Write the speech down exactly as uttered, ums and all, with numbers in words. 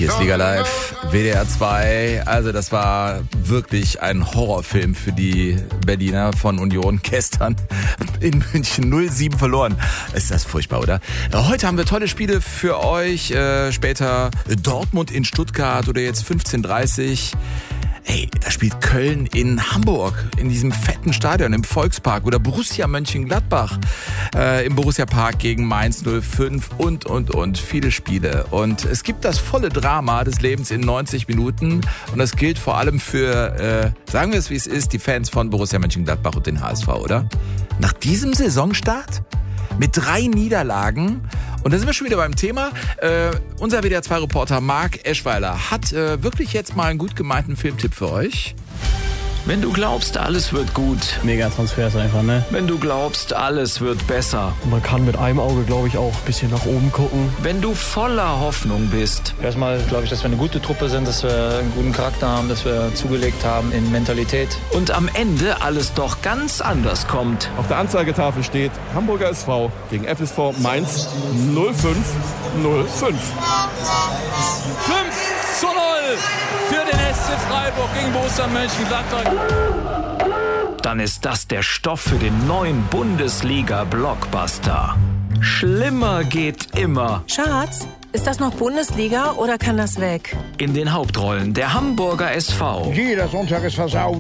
Hier ist Liga Live, W D R zwei. Also das war wirklich ein Horrorfilm für die Berliner von Union gestern in München null sieben verloren. Ist das furchtbar, oder? Heute haben wir tolle Spiele für euch. Äh, später Dortmund in Stuttgart oder jetzt fünfzehn Uhr dreißig. Ey, da spielt Köln in Hamburg, in diesem fetten Stadion, im Volkspark. Oder Borussia Mönchengladbach äh, im Borussia Park gegen Mainz null fünf und, und, und. Viele Spiele. Und es gibt das volle Drama des Lebens in neunzig Minuten. Und das gilt vor allem für, äh, sagen wir es wie es ist, die Fans von Borussia Mönchengladbach und den H S V, oder? Nach diesem Saisonstart? Mit drei Niederlagen. Und da sind wir schon wieder beim Thema. Äh, unser W D R zwei Reporter Marc Eschweiler hat äh, wirklich jetzt mal einen gut gemeinten Filmtipp für euch. Wenn du glaubst, alles wird gut. Mega Transfers einfach, ne? Wenn du glaubst, alles wird besser. Man kann mit einem Auge, glaube ich, auch ein bisschen nach oben gucken. Wenn du voller Hoffnung bist. Erstmal glaube ich, dass wir eine gute Truppe sind, dass wir einen guten Charakter haben, dass wir zugelegt haben in Mentalität. Und am Ende alles doch ganz anders kommt. Auf der Anzeigetafel steht Hamburger S V gegen F S V Mainz null fünf null fünf. fünf zu null für den S C Freiburg gegen Borussia Mönchengladbach. Dann ist das der Stoff für den neuen Bundesliga-Blockbuster. Schlimmer geht immer. Schatz, ist das noch Bundesliga oder kann das weg? In den Hauptrollen der Hamburger S V. Jeder Sonntag ist versaut.